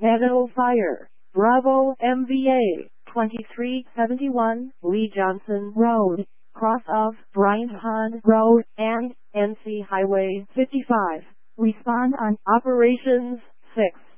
Meadow Fire, Bravo MVA, 2371, Lee Johnson Road, cross of Bryant Pond Road, and NC Highway 55. Respond on Operations 6.